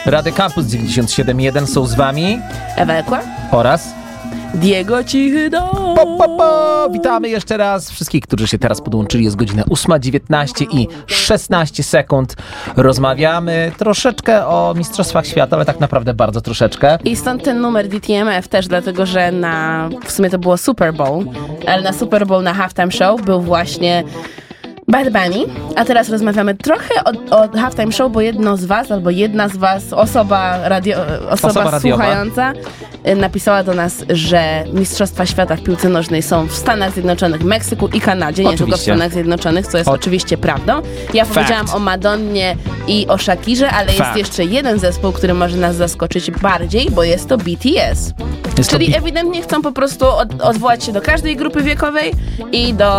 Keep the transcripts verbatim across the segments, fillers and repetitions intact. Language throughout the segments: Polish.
Radio Campus dziewięćdziesiąt siedem jeden są z wami Ewa Ekła oraz Diego Cichy Dom. Po, po, po. Witamy jeszcze raz wszystkich, którzy się teraz podłączyli. Jest godzina ósma dziewiętnaście i szesnaście sekund. Rozmawiamy troszeczkę o Mistrzostwach Świata, ale tak naprawdę bardzo troszeczkę. I stąd ten numer D T M F też, dlatego że na, w sumie to było Super Bowl, ale na Super Bowl na Halftime Show był właśnie Bad Bunny, a teraz rozmawiamy trochę o, o Halftime Show, bo jedno z was, albo jedna z was, osoba, radio, osoba, osoba słuchająca napisała do nas, że Mistrzostwa Świata w piłce nożnej są w Stanach Zjednoczonych, Meksyku i Kanadzie, nie oczywiście. tylko w Stanach Zjednoczonych, co jest o... oczywiście prawdą. Ja Fact. powiedziałam o Madonnie i o Shakirze, ale Fact. jest jeszcze jeden zespół, który może nas zaskoczyć bardziej, bo jest to B T S. Jest Czyli to... ewidentnie chcą po prostu od, odwołać się do każdej grupy wiekowej i do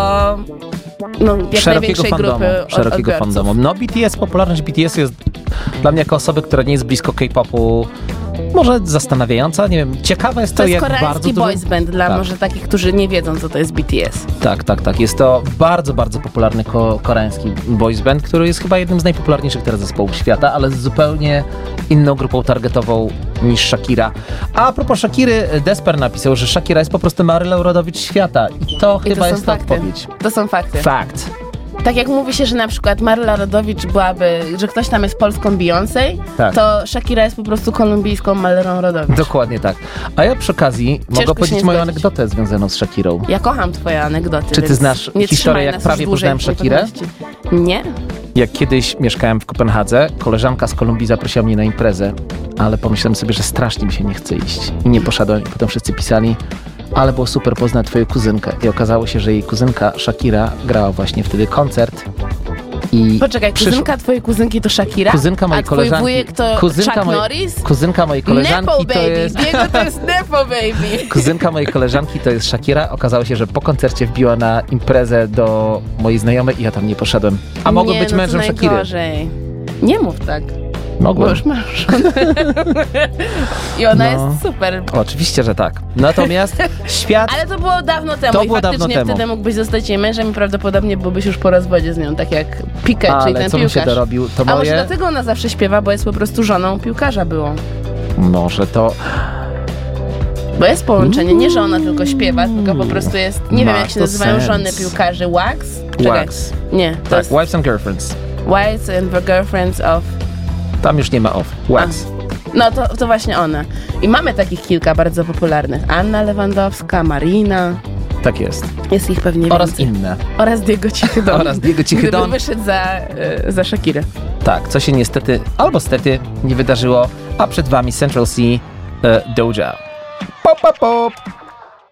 no, jak szerokiego największej fandomu, grupy od, szerokiego odbiorców. fandomu. No B T S, popularność B T S jest dla mnie jako osoby, która nie jest blisko K-popu, może zastanawiająca, nie wiem, ciekawe jest to, to jest jak bardzo koreański dużo... boys band dla tak. może takich, którzy nie wiedzą, co to jest B T S. Tak, tak, tak. Jest to bardzo, bardzo popularny ko- koreański boys band, który jest chyba jednym z najpopularniejszych teraz zespołów świata, ale z zupełnie inną grupą targetową niż Shakira. A propos Shakiry, Desper napisał, że Shakira jest po prostu Marylą Rodowicz świata. I to I chyba to są jest ta fakty. odpowiedź. To są fakty. Fakt. Tak jak mówi się, że na przykład Maryla Rodowicz byłaby, że ktoś tam jest polską Beyoncé, Tak. to Shakira jest po prostu kolumbijską Marylą Rodowicz. Dokładnie tak. A ja przy okazji Ciężko mogę się powiedzieć nie moją zgodzić. anegdotę związaną z Shakirą. Ja kocham twoje anegdoty. Czy ty więc znasz nie historię, trzymaj jak nas prawie już dłużej poznałem w Shakirę? niepewności. Nie? Jak kiedyś mieszkałem w Kopenhadze, koleżanka z Kolumbii zaprosiła mnie na imprezę, ale pomyślałem sobie, że strasznie mi się nie chce iść. I nie poszedłem. I potem wszyscy pisali, ale było super poznać twoją kuzynkę. I okazało się, że jej kuzynka Shakira grała właśnie wtedy koncert. I Poczekaj, przysz... kuzynka twojej kuzynki to Shakira? Kuzynka mojej a twój koleżanki. wujek to kuzynka Chuck moj... Norris? Kuzynka mojej koleżanki Nepo to baby. jest... Diego to jest Nepo baby. Kuzynka mojej koleżanki to jest Shakira. Okazało się, że po koncercie wbiła na imprezę do mojej znajomej i ja tam nie poszedłem. A mogłem nie, być no mężem to Shakiry. najgorzej. Nie mów tak. Mogłem. Bo już masz żonę. I ona No. jest super. Oczywiście, że tak. Natomiast świat... Ale to było dawno temu To i było faktycznie dawno temu. wtedy mógłbyś zostać jej mężem i prawdopodobnie byłbyś już po rozwodzie z nią, tak jak Piqué, czyli Ale ten co bym piłkarz. się dorobił, to A może moje... dlatego ona zawsze śpiewa, bo jest po prostu żoną piłkarza byłą. Może to... Bo jest połączenie, nie że ona tylko śpiewa, tylko po prostu jest, nie Ma wiem jak się to nazywają sens. żony piłkarzy, Wax? Czekaj. Wax. Nie, to Tak, jest Wives and Girlfriends. Wives and the Girlfriends of... Tam już nie ma off. Wax. No to, to właśnie one. I mamy takich kilka bardzo popularnych. Anna Lewandowska, Marina, Tak jest. jest ich pewnie Oraz więcej. inne. Oraz Diego Cichy Dom. Oraz Diego Cichy Gdyby Dom. wyszedł za, e, za Shakirę. Tak, co się niestety, albo stety, nie wydarzyło. A przed wami Central C, uh, Doja. Pop, pop, pop.